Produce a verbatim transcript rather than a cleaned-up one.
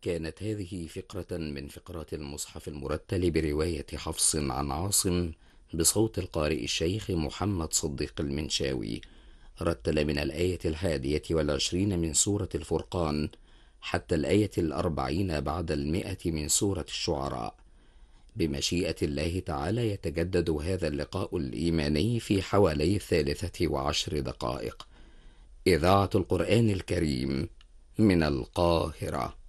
كانت هذه فقرة من فقرات المصحف المرتل برواية حفص عن عاصم بصوت القارئ الشيخ محمد صديق المنشاوي. رتل من الآية الحادية والعشرين من سورة الفرقان حتى الآية الأربعين بعد المئة من سورة الشعراء. بمشيئة الله تعالى يتجدد هذا اللقاء الإيماني في حوالي الثالثة وعشر دقائق. إذاعة القرآن الكريم من القاهرة.